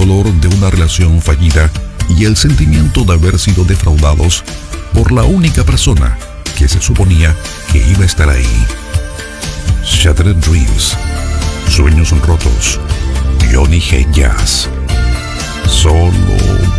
dolor de una relación fallida y el sentimiento de haber sido defraudados por la única persona que se suponía que iba a estar ahí. Shattered Dreams, sueños rotos, Johnny Hate Jazz. Solo